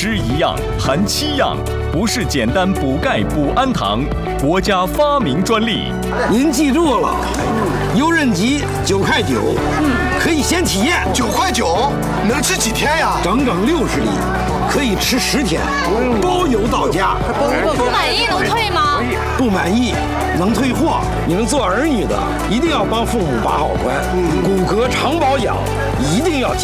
吃一样含7样，不是简单补钙补氨糖，国家发明专利。 您记住了，油润吉9.9块，可以先体验。 9.9块，能吃几天呀？ 整整60粒，可以吃10天，包邮到家。 不满意能退吗？ 不满意能退货。你们做儿女的一定要帮父母把好关，骨骼常保养一定要。